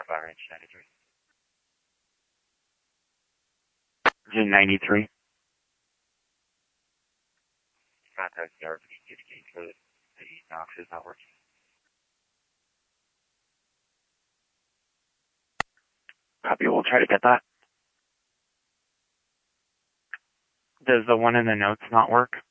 Range 93. June 93. Contact the RP indicate code. The Knox is not working. Copy, we'll try to get that. Does the one in the notes not work?